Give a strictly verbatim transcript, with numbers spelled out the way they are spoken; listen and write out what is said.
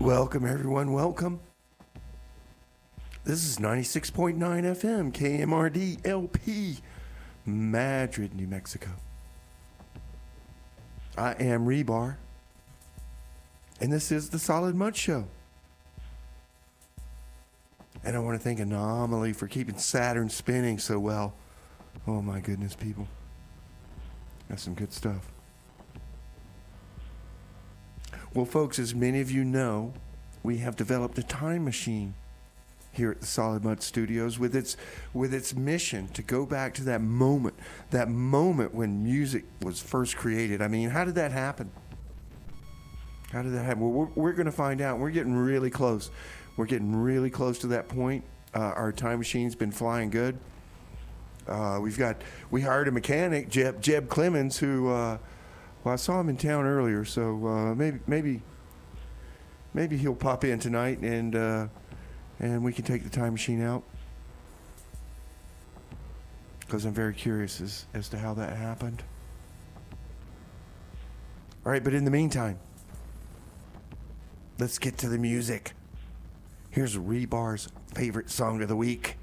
Welcome, everyone. Welcome. This is ninety-six point nine F M, K M R D L P, Madrid, New Mexico. I am Rebar, and this is the Solid Mud Show. And I want to thank Anomaly for keeping Saturn spinning so well. Oh my goodness, people. That's some good stuff. Well, folks, as many of you know, we have developed a time machine here at the Solid Mud Studios with its with its mission to go back to that moment, that moment when music was first created. I mean, how did that happen? How did that happen? Well, we're, we're going to find out. We're getting really close. We're getting really close to that point. Uh, our time machine's been flying good. Uh, we've got we hired a mechanic, Jeb Jeb Clemens, who. Uh, Well, I saw him in town earlier, so uh, maybe maybe maybe he'll pop in tonight, and uh, and we can take the time machine out, because I'm very curious as as to how that happened. All right, but in the meantime, let's get to the music. Here's Rebar's favorite song of the week.